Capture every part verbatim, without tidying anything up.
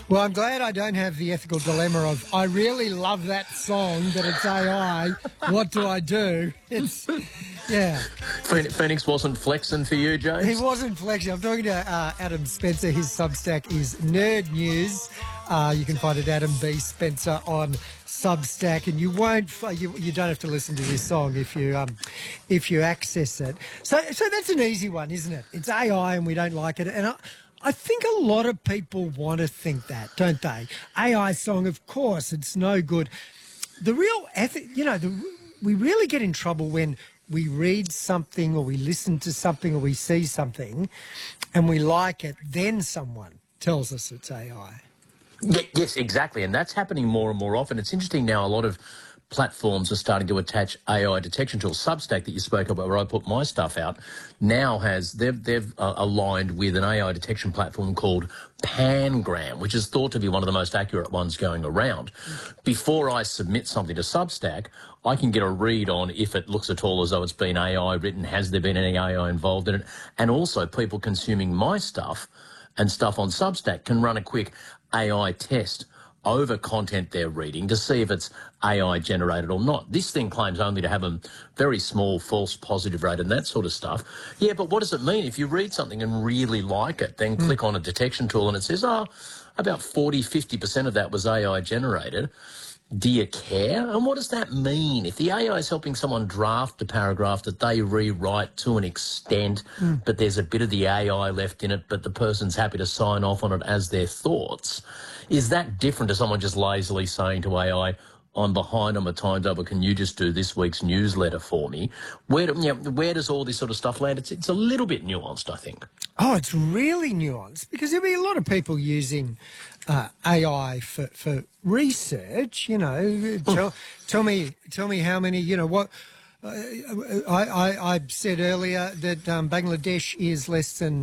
Well, I'm glad I don't have the ethical dilemma of, I really love that song, but it's A I. What do I do? It's, yeah. Phoenix wasn't flexing for you, James? He wasn't flexing. I'm talking to uh, Adam Spencer. His Substack is Nerd News. Uh, you can find it Adam B. Spencer on Substack, and you won't you, you don't have to listen to this song if you um if you access it. So so that's an easy one, isn't it? It's A I, and we don't like it, and I, I think a lot of people want to think that, don't they? A I song, of course, it's no good. The real ethic, you know, the, we really get in trouble when we read something or we listen to something or we see something, and we like it. Then someone tells us it's A I. Yes, exactly, and that's happening more and more often. It's interesting now, a lot of platforms are starting to attach A I detection tools. Substack that you spoke about, where I put my stuff out, now has, they've, they've uh, aligned with an A I detection platform called Pangram, which is thought to be one of the most accurate ones going around. Before I submit something to Substack, I can get a read on if it looks at all as though it's been A I written, has there been any A I involved in it, and also people consuming my stuff and stuff on Substack can run a quick A I test over content they're reading to see if it's A I generated or not. This thing claims only to have a very small false positive rate and that sort of stuff. Yeah, but what does it mean? If you read something and really like it, then mm. click on a detection tool and it says, oh, about forty, fifty percent of that was A I generated. Do you care? And what does that mean? If the A I is helping someone draft a paragraph that they rewrite to an extent, mm. but there's a bit of the A I left in it, but the person's happy to sign off on it as their thoughts, is that different to someone just lazily saying to A I, I'm behind on my timetable, can you just do this week's newsletter for me? Where, do, you know, where does all this sort of stuff land? It's, it's a little bit nuanced, I think. Oh, it's really nuanced, because there'll be a lot of people using uh, A I for, for research, you know. Tell, tell me tell me how many, you know, what... Uh, I, I, I said earlier that um, Bangladesh is less than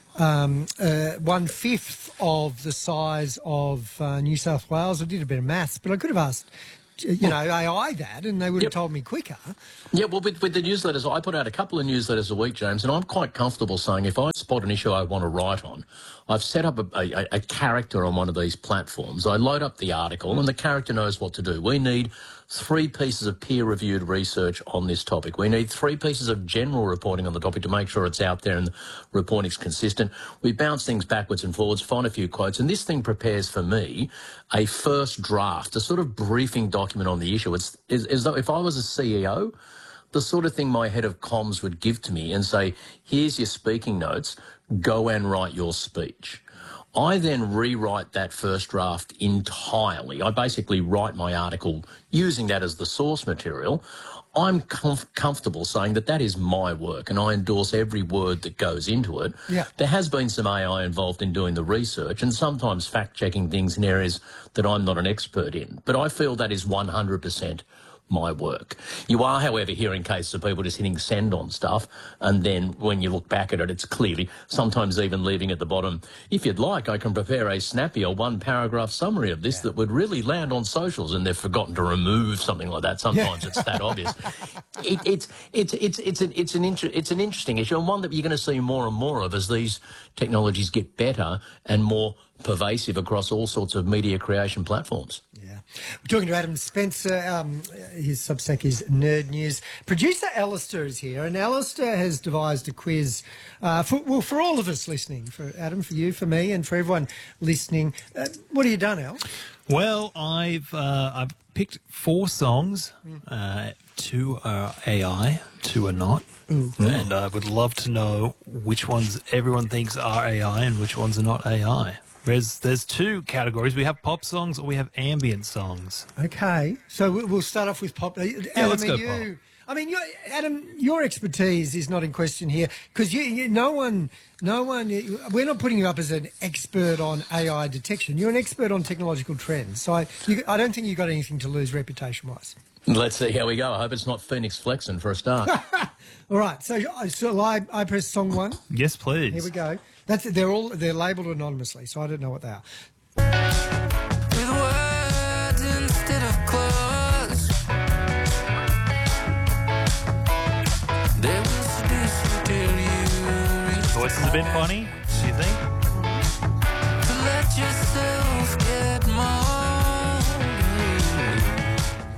um, uh, one-fifth of the size of uh, New South Wales. I did a bit of maths, but I could have asked, you know, A I that, and they would have yep. told me quicker. Yeah, well, with, with the newsletters, I put out a couple of newsletters a week, James, and I'm quite comfortable saying if I spot an issue I want to write on, I've set up a, a, a character on one of these platforms. I load up the article, and the character knows what to do. We need three pieces of peer-reviewed research on this topic. We need three pieces of general reporting on the topic to make sure it's out there and the reporting's consistent. We bounce things backwards and forwards, find a few quotes, and this thing prepares for me a first draft, a sort of briefing document on the issue. It's as, as though if I was a C E O, the sort of thing my head of comms would give to me and say, here's your speaking notes, go and write your speech. I then rewrite that first draft entirely. I basically write my article using that as the source material. I'm comf- comfortable saying that that is my work and I endorse every word that goes into it. Yeah. There has been some A I involved in doing the research and sometimes fact-checking things in areas that I'm not an expert in. But I feel that is one hundred percent my work. You are, however, hearing cases of people just hitting send on stuff, and then when you look back at it, it's clearly, sometimes even leaving at the bottom, if you'd like, I can prepare a snappy or one-paragraph summary of this yeah. that would really land on socials, and they've forgotten to remove something like that. Sometimes yeah. it's that obvious. It, it's it's it's it's an it's an inter- it's an interesting issue, and one that you're going to see more and more of as these technologies get better and more pervasive across all sorts of media creation platforms. Yeah. We're talking to Adam Spencer. Um, his Substack is Nerd News. Producer Alistair is here, and Alistair has devised a quiz uh, for, well, for all of us listening, for Adam, for you, for me, and for everyone listening. Uh, what have you done, Al? Well, I've uh, I've picked four songs. Uh, two are A I, two are not. Ooh. And I would love to know which ones everyone thinks are A I and which ones are not A I. There's, there's two categories. We have pop songs or we have ambient songs. Okay. So we'll start off with pop. Yeah, Adam, let's go you, pop. I mean, you're, Adam, your expertise is not in question here because you, you, no one, no one. We're not putting you up as an expert on A I detection. You're an expert on technological trends. So I, you, I don't think you've got anything to lose reputation-wise. Let's see how we go. I hope it's not Phoenix flexing for a start. All right. So, so I, I press song one. Yes, please. Here we go. That's they're all they're labelled anonymously, so I don't know what they are. With words instead of claws, there was this material. Voice is a bit funny, do you think? To let yourself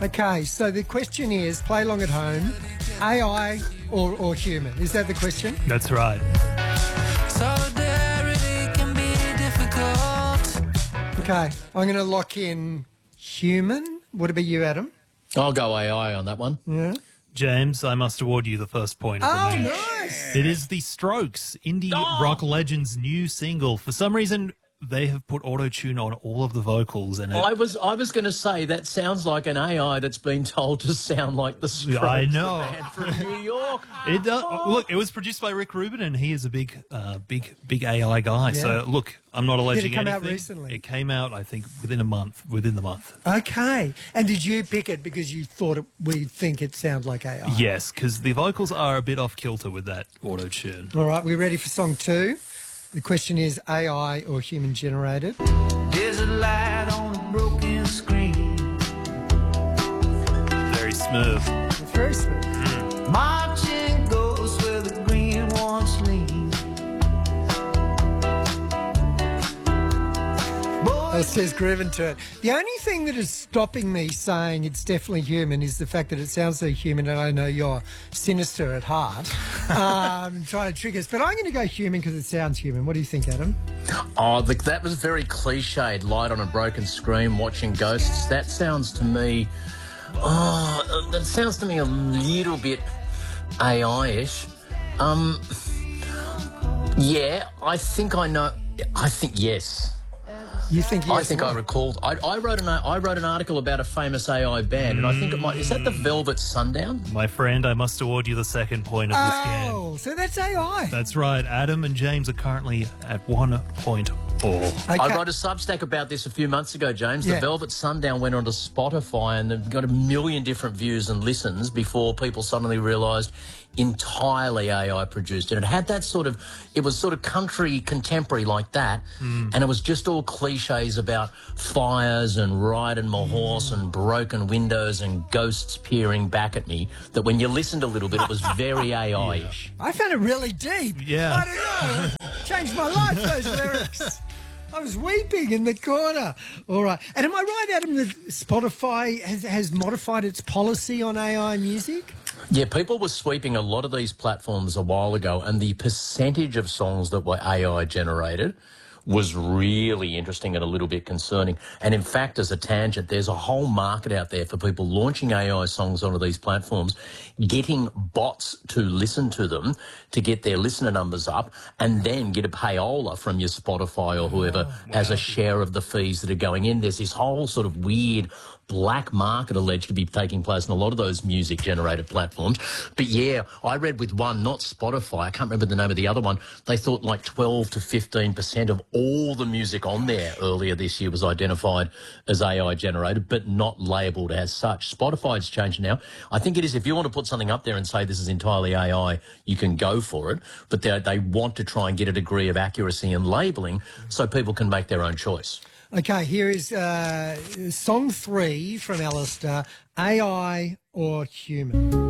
Okay, so the question is, play along at home, A I or, or human? Is that the question? That's right. Solidarity can be difficult. Okay, I'm going to lock in human. What about you, Adam? I'll go A I on that one. Yeah. James, I must award you the first point of the Oh, match. nice. It is the Strokes, indie Oh. rock legend's new single. For some reason, they have put auto-tune on all of the vocals, and it, I was I was going to say that sounds like an A I that's been told to sound like the Strokes. I know. the band from New York. it does. Look, it was produced by Rick Rubin, and he is a big, uh, big, big A I guy. So, look, I'm not alleging come out anything. recently? It came out, I think, within a month. Within the month. Okay. And did you pick it because you thought it, we think it sounds like A I? Yes, because the vocals are a bit off kilter with that auto-tune. All right, we're ready for song two. The question is A I or human generated? There's a light on a broken screen. Very smooth. It's very smooth. Marching ghosts where the green ones lean. It says grooving to it. The only thing that is stopping me saying it's definitely human is the fact that it sounds so human, and I know you're sinister at heart, um, trying to trick us. But I'm going to go human because it sounds human. What do you think, Adam? Oh, look, that was very cliched. Light on a broken screen, watching ghosts. That sounds to me. Oh, that sounds to me a little bit A I-ish. Um, yeah, I think I know. I think yes. You think yes? I think I what? recalled. I, I wrote an I wrote an article about a famous A I band, and I think it might. Is that the Velvet Sundown? My friend, I must award you the second point of this game. Oh, so that's A I. That's right. Adam and James are currently at one point all. Okay. I wrote a Substack about this a few months ago, James. Yeah. The Velvet Sundown went onto Spotify and they've got a million different views and listens before people suddenly realised entirely A I produced. And it had that sort of, it was sort of country contemporary like that. Mm. And it was just all cliches about fires and riding my horse and broken windows and ghosts peering back at me, that when you listened a little bit, it was very A I-ish. I found it really deep. Yeah. I don't know. Changed my life, those lyrics. I was weeping in the corner. All right. And am I right, Adam, that Spotify has, has modified its policy on A I music? Yeah, people were sweeping a lot of these platforms a while ago, and the percentage of songs that were A I generated was really interesting and a little bit concerning. And in fact, as a tangent, there's a whole market out there for people launching A I songs onto these platforms, getting bots to listen to them to get their listener numbers up, and then get a payola from your Spotify or whoever as a share of the fees that are going in. There's this whole sort of weird black market alleged to be taking place in a lot of those music generated platforms. But yeah, I read with one, not Spotify, I can't remember the name of the other one, they thought like twelve to fifteen percent of all the music on there earlier this year was identified as A I generated, but not labelled as such. Spotify's changed now. I think it is, if you want to put something up there and say this is entirely A I, you can go for it, but they, they want to try and get a degree of accuracy in labelling so people can make their own choice. Okay, here is uh, song three from Alistair, A I or human?